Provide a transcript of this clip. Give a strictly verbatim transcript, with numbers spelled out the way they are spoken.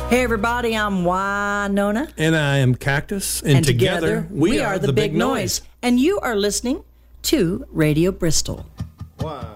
Hey everybody, I'm Winona. And I am Cactus. And, And together, together, we, are, the, Big Noise. And you are listening to Radio Bristol. One.